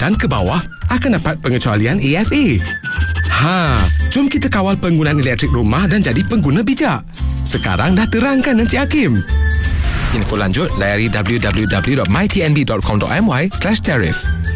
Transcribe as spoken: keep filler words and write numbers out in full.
dan ke bawah akan dapat pengecualian A F A. Ha, jom kita kawal penggunaan elektrik rumah dan jadi pengguna bijak. Sekarang dah terang kan Encik Hakim? Info lanjut layari w w w dot my t n b dot com dot m y slash tarif.